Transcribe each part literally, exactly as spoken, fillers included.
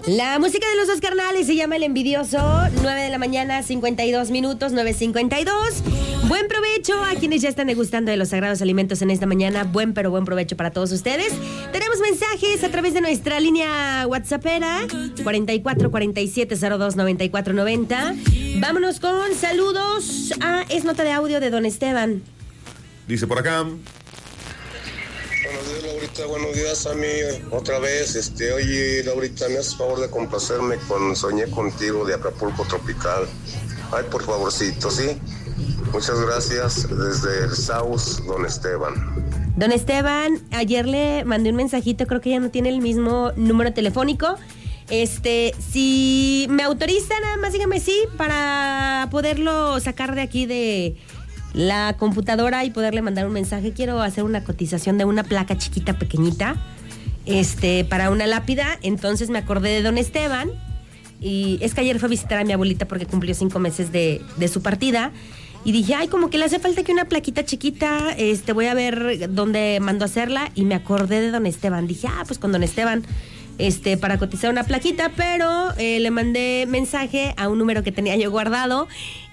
La música de los dos carnales se llama El Envidioso. nueve de la mañana, cincuenta y dos minutos, nueve cincuenta y dos. Buen provecho a quienes ya están degustando de los sagrados alimentos en esta mañana. Buen pero buen provecho para todos ustedes. Tenemos mensajes a través de nuestra línea WhatsAppera cuarenta y cuatro, cuarenta y siete, cero dos, noventa y cuatro, noventa. Vámonos con saludos. Ah, es nota de audio de don Esteban. Dice por acá. Buenos días, Laurita, buenos días a mí otra vez. Este, oye, Laurita, ¿me haces favor de complacerme con Soñé Contigo de Acapulco Tropical? Ay, por favorcito, ¿sí? Muchas gracias. Desde el Saus, don Esteban. Don Esteban, ayer le mandé un mensajito, creo que ya no tiene el mismo número telefónico. Este, si me autoriza, nada más dígame sí, para poderlo sacar de aquí de la computadora y poderle mandar un mensaje. Quiero hacer una cotización de una placa chiquita, pequeñita, este, para una lápida. Entonces me acordé de don Esteban. Y es que ayer fue a visitar a mi abuelita porque cumplió cinco meses de, de su partida. Y dije, ay, como que le hace falta que una plaquita chiquita, este, voy a ver dónde mando a hacerla. Y me acordé de don Esteban. Dije, ah, pues con don Esteban, este, para cotizar una plaquita. Pero eh, le mandé mensaje a un número que tenía yo guardado.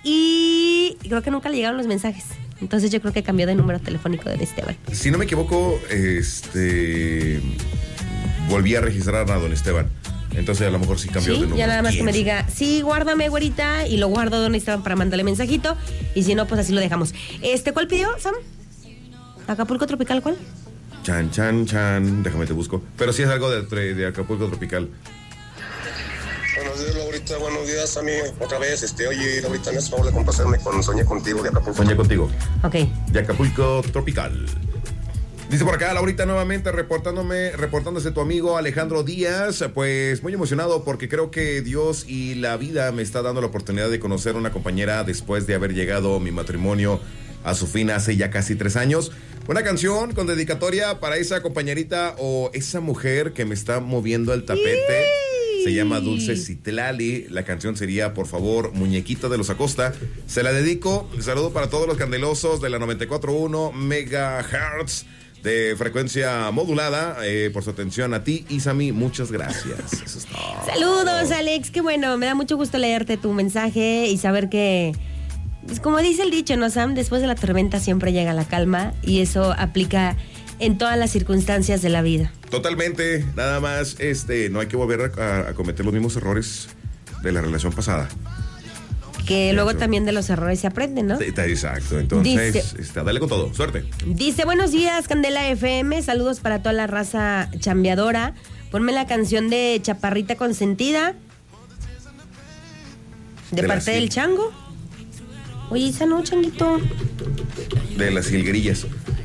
Y creo que nunca le llegaron los mensajes. Entonces yo creo que cambió de número telefónico de don Esteban. Si no me equivoco, este, volví a registrar a don Esteban. Entonces a lo mejor sí cambió sí, de número. Ya nada más que me sabe? diga, sí, guárdame, güerita, y lo guardo a don Esteban para mandarle mensajito. Y si no, pues así lo dejamos. Este, ¿cuál pidió, Sam? ¿Acapulco Tropical cuál? Chan, chan, chan. Déjame te busco. Pero sí es algo de, de Acapulco Tropical. Buenos días, Laurita, buenos días a mí otra vez. Este, oye, Laurita, ¿me haces favor de complacerme con Soñé Contigo de Acapulco? Soñé Contigo. Ok. De Acapulco Tropical. Dice por acá, Laurita, nuevamente reportándome, reportándose tu amigo Alejandro Díaz. Pues muy emocionado porque creo que Dios y la vida me está dando la oportunidad de conocer a una compañera después de haber llegado mi matrimonio a su fin hace ya casi tres años. Una canción con dedicatoria para esa compañerita o esa mujer que me está moviendo el tapete. Se llama Dulce Citlali. La canción sería, por favor, Muñequita de los Acosta. Se la dedico. Un saludo para todos los candelosos de la noventa y cuatro punto uno megahertz de frecuencia modulada. Eh, por su atención a ti, Isami, muchas gracias. Eso es todo. Saludos, Alex. Qué bueno, me da mucho gusto leerte tu mensaje y saber que, pues, como dice el dicho, ¿no, Sam? Después de la tormenta siempre llega la calma y eso aplica en todas las circunstancias de la vida. Totalmente, nada más, este, no hay que volver a, a cometer los mismos errores de la relación pasada. Que de luego hecho, también de los errores se aprenden, ¿no? Exacto, entonces, dice, este, dale con todo, suerte. Dice, buenos días, Candela F M, saludos para toda la raza chambeadora. Ponme la canción de Chaparrita Consentida, de, de parte del Chango. Oye, esa no, Changuito. De las Jilguerillas.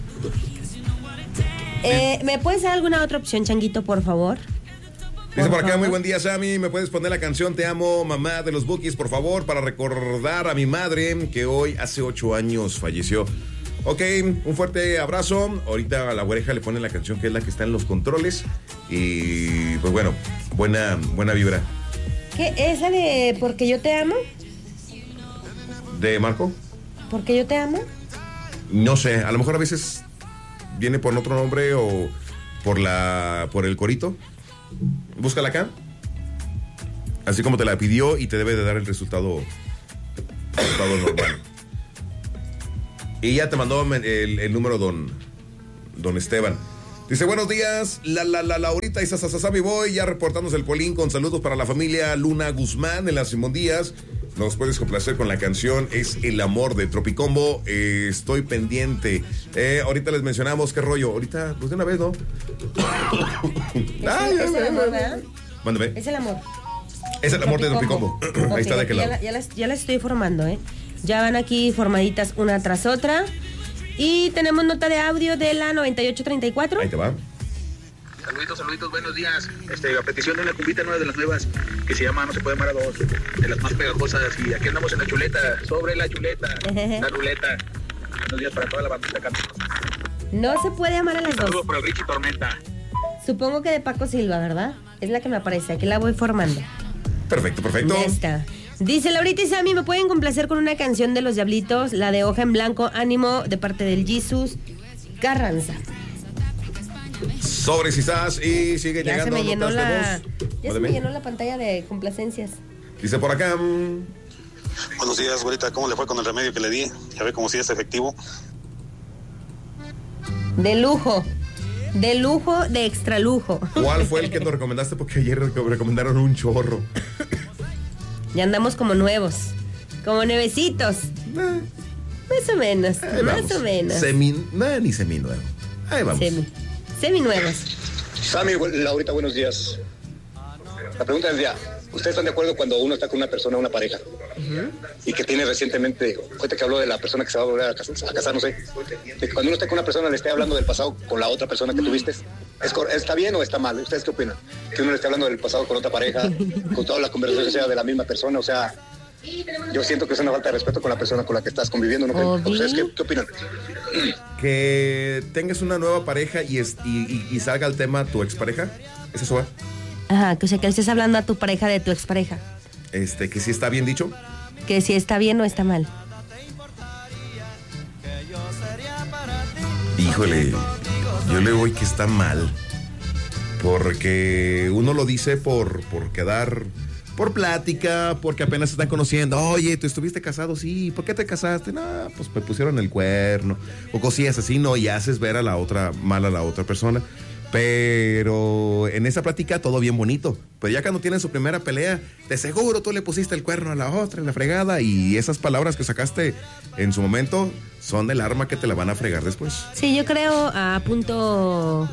Eh, ¿Me puedes dar alguna otra opción, Changuito, por favor? Dice por acá, muy buen día, Sammy. ¿Me puedes poner la canción Te Amo, Mamá de los Bukis, por favor? Para recordar a mi madre que hoy hace ocho años falleció. Ok, un fuerte abrazo. Ahorita a la oreja le ponen la canción que es la que está en los controles. Y pues bueno, buena, buena vibra. ¿Qué? ¿Esa de Porque yo te amo? ¿De Marco? ¿Porque yo te amo? No sé, a lo mejor a veces viene por otro nombre o por la por el corito. Búscala acá, así como te la pidió y te debe de dar el resultado, resultado normal. Y ya te mandó el, el número don, don Esteban. Dice, buenos días, la la la Laurita y Sasasasami Boy, ya reportándose el Polín con saludos para la familia Luna Guzmán en las Simón Díaz. Nos puedes complacer con la canción Es el Amor de Tropicombo. Eh, estoy pendiente. Eh, ahorita les mencionamos qué rollo. Ahorita, pues de una vez, ¿no? Es, ah, el, ya, es ya, el amor, ¿verdad? Mándame. Es el amor. Es el amor de Tropicombo. Okay, ahí está de aquel lado. Ya, ya, las, ya las estoy formando, ¿eh? Ya van aquí formaditas una tras otra. Y tenemos nota de audio de la noventa y ocho treinta y cuatro. Ahí te va. Saluditos, saluditos, buenos días. Este, a petición de una cumbita nueva de las nuevas que se llama No se puede amar a dos, de las más pegajosas. Y aquí andamos en la chuleta, sobre la chuleta, la ruleta. Buenos días para toda la banda de acá. No se puede amar a las dos. Saludos para el Richie Tormenta. Supongo que de Paco Silva, ¿verdad? Es la que me aparece, aquí la voy formando. Perfecto, perfecto. Ya está. Dice Laurita y Sammy, ¿me pueden complacer con una canción de Los Diablitos? La de Hoja en Blanco, Ánimo, de parte del Jesus Carranza. Sobre quizás y sigue Ya llegando se me llenó notas la, de voz. ya se Mándeme. me llenó la pantalla de complacencias. Dice por acá. mm, Buenos días, güerita. ¿Cómo le fue con el remedio que le di? Ya ve como si es efectivo. De lujo. De lujo, de extra lujo. ¿Cuál fue el que nos recomendaste? Porque ayer rec- recomendaron un chorro. Ya andamos como nuevos. Como nuevecitos. Eh, Más o menos. ahí Más vamos. o menos. Semi, no, ni semi nuevo. Ahí vamos. Semi. Semi nuevos. Sammy, Laurita, buenos días. La pregunta es ya, ¿ustedes están de acuerdo cuando uno está con una persona, una pareja, uh-huh. y que tiene recientemente, ahorita que habló de la persona que se va a volver a casar, a casar no sé, de que cuando uno está con una persona le esté hablando del pasado con la otra persona que tuviste, ¿es, ¿está bien o está mal? ¿Ustedes qué opinan? Que uno le esté hablando del pasado con otra pareja, con toda la conversación sea de la misma persona, o sea, yo siento que es una falta de respeto con la persona con la que estás conviviendo, ¿no? ¿Ustedes qué, qué opinan? Que tengas una nueva pareja y, es, y, y, y salga el tema tu expareja. ¿Es eso, eh? Ajá, que o sea, que le estés hablando a tu pareja de tu expareja. Este, que si está bien dicho. Que si está bien o está mal. Híjole, yo le voy que está mal. Porque uno lo dice por, por quedar, por plática, porque apenas se están conociendo. Oye, ¿tú estuviste casado? Sí. ¿Por qué te casaste? No, pues me pusieron el cuerno. O cosillas así, no, y haces ver a la otra, mal a la otra persona. Pero en esa plática todo bien bonito. Pero ya cuando tienen su primera pelea, de seguro tú le pusiste el cuerno a la otra en la fregada. Y esas palabras que sacaste en su momento son el arma que te la van a fregar después. Sí, yo creo a punto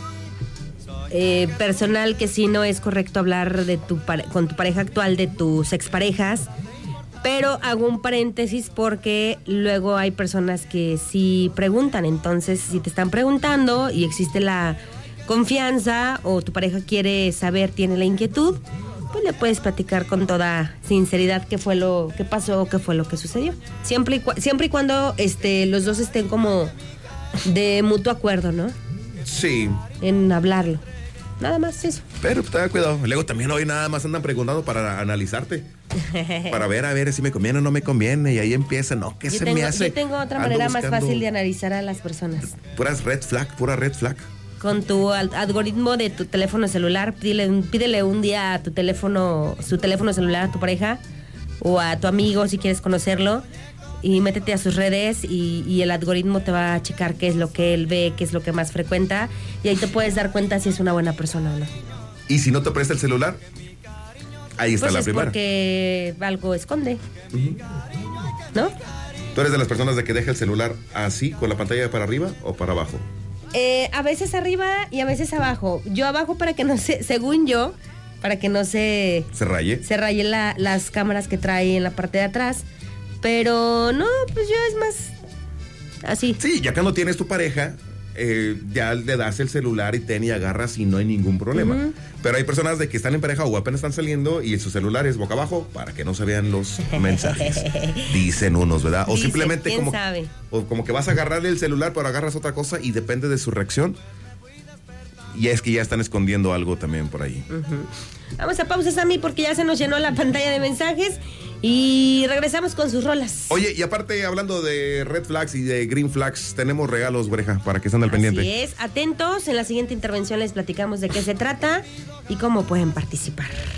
eh, personal que sí no es correcto hablar de tu pare- con tu pareja actual de tus exparejas. Pero hago un paréntesis porque luego hay personas que sí preguntan. Entonces, si te están preguntando y existe la confianza o tu pareja quiere saber, tiene la inquietud, pues le puedes platicar con toda sinceridad qué fue lo que pasó, qué fue lo que sucedió. Siempre y, cu- siempre y cuando este, los dos estén como de mutuo acuerdo, ¿no? Sí. En hablarlo. Nada más eso. Pero ten cuidado. Luego también hoy nada más andan preguntando para analizarte. Para ver, a ver si me conviene o no me conviene. Y ahí empieza, no, ¿qué Yo se tengo, me hace? yo tengo otra Ando manera más buscando fácil de analizar a las personas. Puras red flag, pura red flag. Con tu al- algoritmo de tu teléfono celular, pídele, un- pídele un día a tu teléfono, su teléfono celular a tu pareja o a tu amigo si quieres conocerlo y métete a sus redes y, y el algoritmo te va a checar qué es lo que él ve, qué es lo que más frecuenta y ahí te puedes dar cuenta si es una buena persona o no. Y si no te presta el celular, ahí está Pues la es primera. porque algo esconde, uh-huh. ¿no? ¿Tú eres de las personas de que deja el celular así, con la pantalla para arriba o para abajo? Eh, a veces arriba y a veces abajo. Yo abajo para que no se, según yo, para que no se... ¿Se raye? Se raye la, las cámaras que trae en la parte de atrás. Pero no, pues yo es más así. Sí, ya cuando tienes tu pareja, eh, ya le das el celular y ten y agarras y no hay ningún problema. Uh-huh. Pero hay personas de que están en pareja o apenas están saliendo y su celular es boca abajo para que no se vean los mensajes. Dicen unos, ¿verdad? O Dicen, simplemente ¿quién como, sabe? O como que vas a agarrarle el celular pero agarras otra cosa y depende de su reacción. Y es que ya están escondiendo algo también por ahí. Uh-huh. Vamos a pausa, Sammy, porque ya se nos llenó la pantalla de mensajes y regresamos con sus rolas. Oye, y aparte, hablando de red flags y de green flags, tenemos regalos, Breja, para que estén al Así pendiente. Así es, atentos, en la siguiente intervención les platicamos de qué se trata y cómo pueden participar.